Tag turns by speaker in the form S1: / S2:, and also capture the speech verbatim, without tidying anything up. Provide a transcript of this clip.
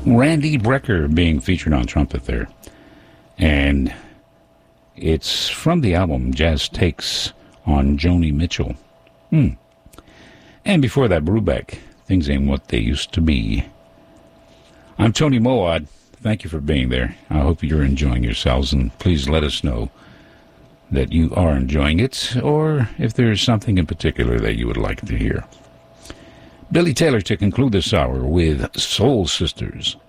S1: Randy Brecker being featured on trumpet there. And it's from the album Jazz Takes on Joni Mitchell. Hmm. And before that, Brubeck, Things Ain't What They Used to Be. I'm Tony Moad. Thank you for being there. I hope you're enjoying yourselves, and please let us know that you are enjoying it, or if there's something in particular that you would like to hear. Billy Taylor to conclude this hour with Soul Sisters.